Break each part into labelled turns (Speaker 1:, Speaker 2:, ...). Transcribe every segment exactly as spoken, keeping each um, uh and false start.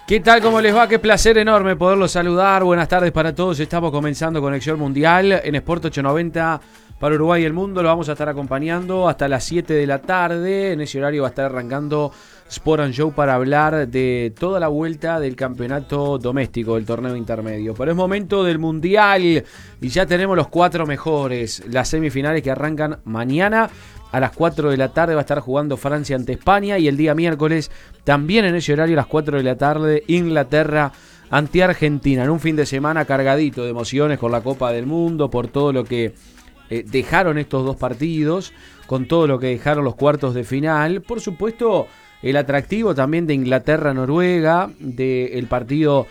Speaker 1: ¿Qué tal? ¿Cómo les va? Qué placer enorme poderlos saludar. Buenas tardes para todos. Estamos comenzando Conexión Mundial en Sport ochocientos noventa para Uruguay y el mundo. Lo vamos a estar acompañando hasta las siete de la tarde. En ese horario va a estar arrancando Sport and Show para hablar de toda la vuelta del campeonato doméstico, del torneo intermedio. Pero es momento del Mundial y ya tenemos los cuatro mejores. Las semifinales que arrancan mañana. A las cuatro de la tarde va a estar jugando Francia ante España y el día miércoles, también en ese horario, a las cuatro de la tarde, Inglaterra ante Argentina. En un fin de semana cargadito de emociones con la Copa del Mundo, por todo lo que eh, dejaron estos dos partidos, con todo lo que dejaron los cuartos de final. Por supuesto, el atractivo también de Inglaterra-Noruega, del partido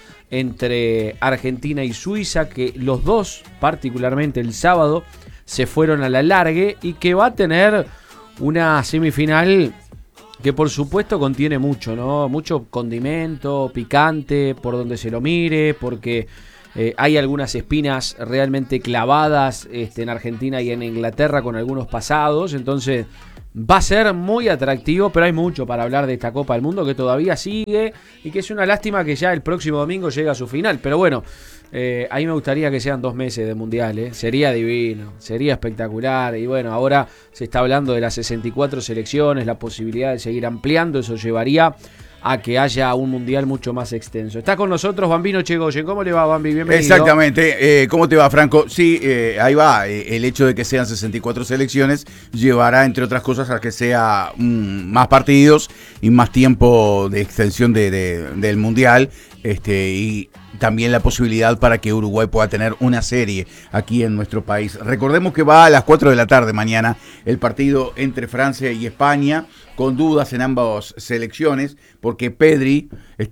Speaker 1: entre Argentina y Suiza, que los dos, particularmente el sábado, se fueron a la largue y que va a tener una semifinal que por supuesto contiene mucho, ¿no? Mucho condimento, picante, por donde se lo mire, porque eh, hay algunas espinas realmente clavadas este, en Argentina y en Inglaterra con algunos pasados, entonces va a ser muy atractivo, pero hay mucho para hablar de esta Copa del Mundo que todavía sigue y que es una lástima que ya el próximo domingo llega a su final, pero bueno, Eh, a mí me gustaría que sean dos meses de mundial, ¿eh? Sería divino, sería espectacular. Y bueno, ahora se está hablando de las sesenta y cuatro selecciones, la posibilidad de seguir ampliando, eso llevaría a que haya un mundial mucho más extenso. Está con nosotros Bambino Chegoyen. ¿Cómo le va, Bambi? Bienvenido.
Speaker 2: Exactamente. Eh, ¿Cómo te va, Franco? Sí, eh, ahí va. Eh, el hecho de que sean sesenta y cuatro selecciones llevará, entre otras cosas, a que sea mm, más partidos y más tiempo de extensión de, de, del mundial. Este, y también la posibilidad para que Uruguay pueda tener una serie aquí en nuestro país. Recordemos que va a las cuatro de la tarde mañana el partido entre Francia y España, con dudas en ambas selecciones, porque Pedri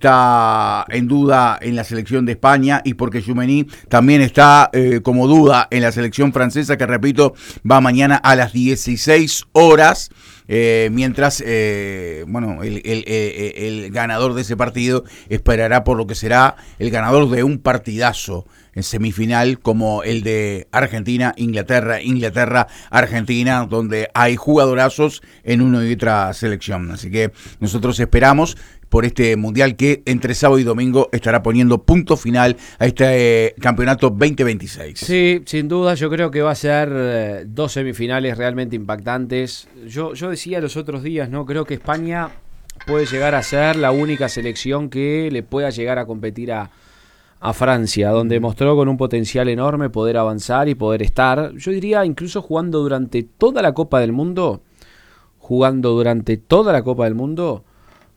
Speaker 2: está en duda en la selección de España y porque Tchouaméni también está eh, como duda en la selección francesa, que repito, va mañana a las dieciséis horas. Eh, mientras, eh, bueno, el, el, el, el ganador de ese partido esperará por lo que será el ganador de un partidazo en semifinal como el de Argentina, Inglaterra, Inglaterra, Argentina, donde hay jugadorazos en una y otra selección. Así que nosotros esperamos por este mundial que entre sábado y domingo estará poniendo punto final a este eh, campeonato veinte veintiséis.
Speaker 1: Sí, sin duda, yo creo que va a ser eh, dos semifinales realmente impactantes. Yo, yo decía los otros días, ¿no? Creo que España puede llegar a ser la única selección que le pueda llegar a competir a, a Francia, donde mostró con un potencial enorme poder avanzar y poder estar. Yo diría incluso jugando durante toda la Copa del Mundo, jugando durante toda la Copa del Mundo,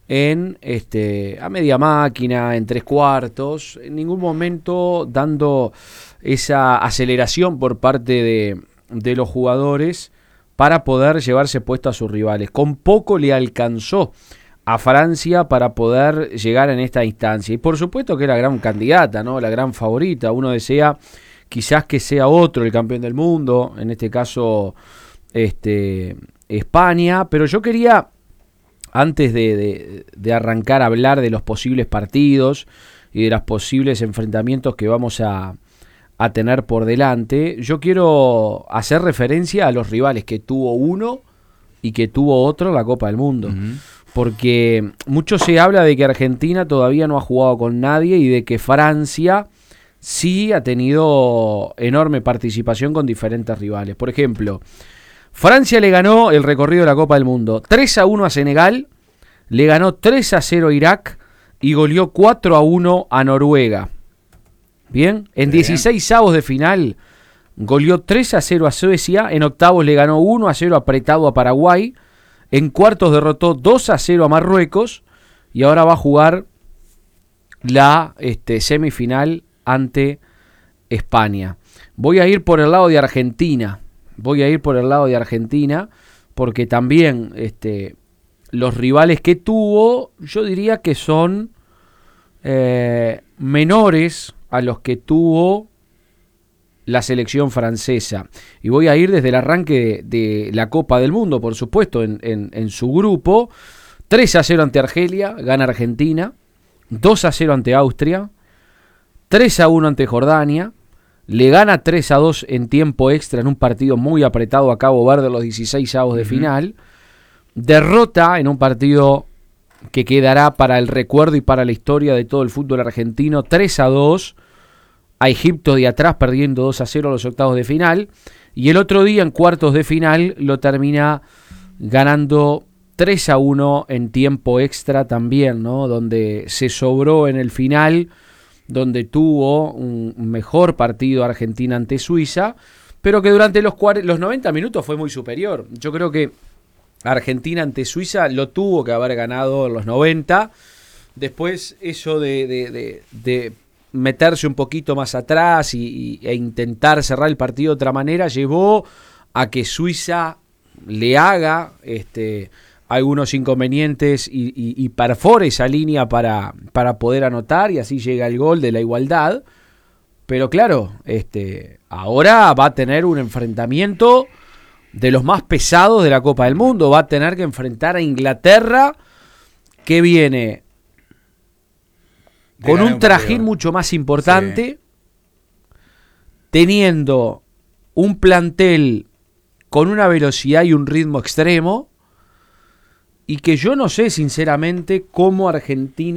Speaker 1: en este a media máquina, en tres cuartos, en ningún momento dando esa aceleración por parte de, de los jugadores para poder llevarse puesto a sus rivales. Con poco le alcanzó a Francia para poder llegar en esta instancia. Y por supuesto que era gran candidata, ¿no? La gran favorita. Uno desea quizás que sea otro el campeón del mundo, en este caso este, España, pero yo quería, antes de, de, de arrancar a hablar de los posibles partidos y de los posibles enfrentamientos que vamos a, a tener por delante, yo quiero hacer referencia a los rivales que tuvo uno y que tuvo otro en la Copa del Mundo. Uh-huh. Porque mucho se habla de que Argentina todavía no ha jugado con nadie y de que Francia sí ha tenido enorme participación con diferentes rivales. Por ejemplo, Francia le ganó el recorrido de la Copa del Mundo tres a uno a Senegal, le ganó tres a cero a Irak y goleó cuatro a uno a Noruega. Bien, en dieciséis avos de final goleó tres a cero a Suecia, en octavos le ganó uno a cero apretado a Paraguay, en cuartos derrotó dos a cero a Marruecos y ahora va a jugar la este, semifinal ante España. Voy a ir por el lado de Argentina. Voy a ir por el lado de Argentina porque también este, los rivales que tuvo, yo diría que son eh, menores a los que tuvo la selección francesa. Y voy a ir desde el arranque de, de la Copa del Mundo, por supuesto, en, en, en su grupo. tres a cero ante Argelia, gana Argentina. dos a cero ante Austria. tres a uno ante Jordania. Le gana tres a dos en tiempo extra en un partido muy apretado a Cabo Verde en los dieciséis avos de uh-huh. final. Derrota en un partido que quedará para el recuerdo y para la historia de todo el fútbol argentino, tres a dos, a Egipto de atrás perdiendo dos a cero a los octavos de final, y el otro día en cuartos de final lo termina ganando tres a uno en tiempo extra también, ¿no? Donde se sobró en el final, donde tuvo un mejor partido Argentina ante Suiza, pero que durante los, los noventa minutos fue muy superior. Yo creo que Argentina ante Suiza lo tuvo que haber ganado en los noventa. Después eso de, de, de, de meterse un poquito más atrás y, y, e intentar cerrar el partido de otra manera llevó a que Suiza le haga este, algunos inconvenientes y, y, y perfore esa línea para, para poder anotar, y así llega el gol de la igualdad. Pero claro, este, ahora va a tener un enfrentamiento de los más pesados de la Copa del Mundo. Va a tener que enfrentar a Inglaterra, que viene con un trajín mucho más importante, sí, teniendo un plantel con una velocidad y un ritmo extremo, y que yo no sé sinceramente cómo Argentina